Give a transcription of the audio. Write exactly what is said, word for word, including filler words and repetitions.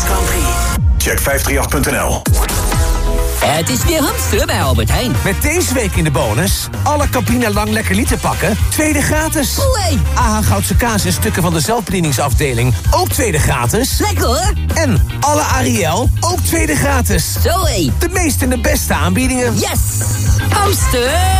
Race Grand Prix. Check vijf drie acht punt n l. Het is weer hamster bij Albert Heijn. Met deze week in de bonus... alle Campina Lang Lekker Liter pakken, tweede gratis. Oei. A H Goudse kaas en stukken van de zelfbedieningsafdeling... ook tweede gratis. Lekker hoor. En alle Ariel, ook tweede gratis. Zoé. De meeste en de beste aanbiedingen. Yes. Hamster.